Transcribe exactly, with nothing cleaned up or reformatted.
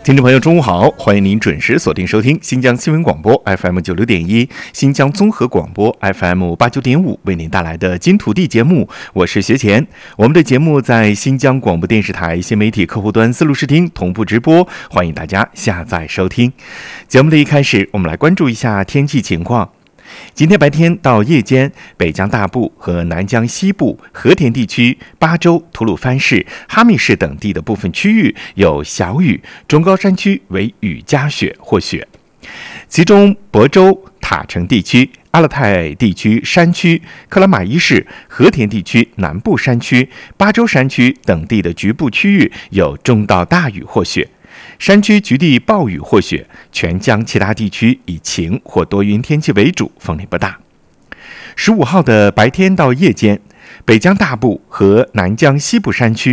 听众朋友，中午好！欢迎您准时锁定收听新疆新闻广播 F M 九六点一、新疆综合广播 F M 八九点五为您带来的金土地节目。我是学前。我们的节目在新疆广播电视台新媒体客户端思路视听同步直播，欢迎大家下载收听。节目的一开始，我们来关注一下天气情况。今天白天到夜间，北疆大部和南疆西部、和田地区、巴州、吐鲁番市、哈密市等地的部分区域有小雨，中高山区为雨夹雪或雪。其中亳州、塔城地区、阿勒泰地区山区、克拉玛依市、和田地区南部山区、巴州山区等地的局部区域有中到大雨或雪。山区局地暴雨或雪，全疆其他地区以晴或多云天气为主，风力不大。十五号的白天到夜间，北疆大部和南疆西部山区